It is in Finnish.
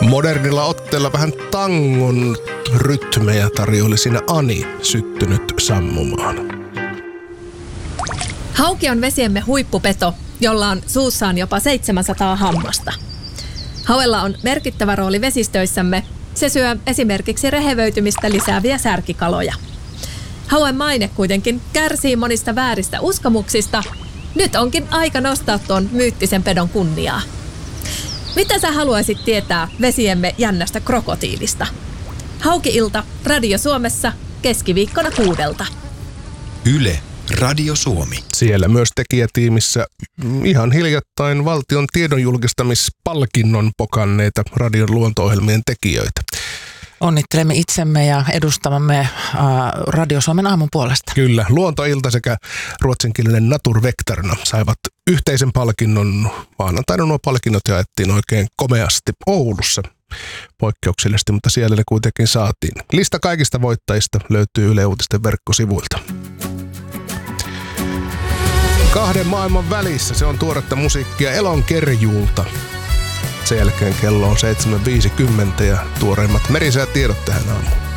Modernilla otteella vähän tangon rytmejä tarjoili siinä Ani, syttynyt sammumaan. Hauki on vesiemme huippupeto, jolla on suussaan jopa 700 hammasta. Hauella on merkittävä rooli vesistöissämme. Se syö esimerkiksi rehevöitymistä lisääviä särkikaloja. Hauen maine kuitenkin kärsii monista vääristä uskomuksista. Nyt onkin aika nostaa tuon myyttisen pedon kunniaa. Mitä sä haluaisit tietää vesiemme jännästä krokotiilista? Hauki-ilta Radio Suomessa keskiviikkona 6. Yle Radio Suomi. Siellä myös tekijätiimissä ihan hiljattain valtion tiedonjulkistamispalkinnon pokanneita radion luonto-ohjelmien tekijöitä. Onnittelemme itsemme ja edustamamme Radio Suomen aamun puolesta. Kyllä, Luontoilta sekä ruotsinkielinen Naturvektarna saivat yhteisen palkinnon. Maanantaina nuo palkinnot jaettiin oikein komeasti Oulussa. Poikkeuksellisesti, mutta siellä ne kuitenkin saatiin. Lista kaikista voittajista löytyy Yle Uutisten verkkosivuilta. Kahden maailman välissä, se on tuoretta musiikkia Elon Kerjulta. Sen jälkeen kello on 7.50 ja tuoreimmat merisäätiedot tähän aamuun.